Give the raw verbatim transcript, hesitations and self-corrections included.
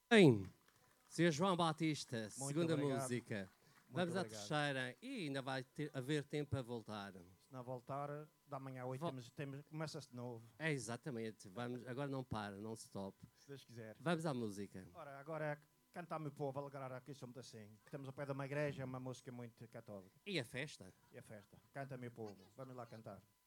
Bem, senhor João Batista, Muito segunda obrigado. música. Muito Vamos à obrigado. terceira e ainda vai ter, haver tempo para voltar. Se não voltar, da manhã a oito Vol- temos, temos, começa-se de novo, É exatamente. Vamos, agora não para, não stop. se Deus quiser. Vamos à música. Ora, agora é Cantar Meu Povo, alegrar aqui somos assim. Estamos ao pé de uma igreja, é uma música muito católica. E a festa? E a festa. Canta Meu Povo. Vamos lá cantar.